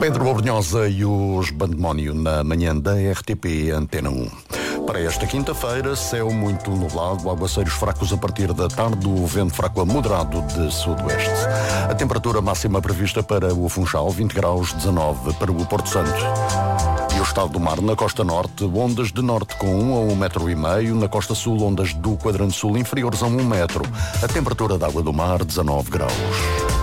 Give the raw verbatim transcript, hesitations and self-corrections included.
Pedro Abrunhosa e os Bandemónio na manhã da R T P Antena um. Para esta quinta-feira, céu muito nublado, aguaceiros fracos a partir da tarde, o vento fraco a moderado de sudoeste. A temperatura máxima prevista para o Funchal, vinte graus, dezanove para o Porto Santo. E o estado do mar na costa norte, ondas de norte com um a um metro e meio, na costa sul, ondas do quadrante sul inferiores a um metro. A temperatura da água do mar, dezanove graus.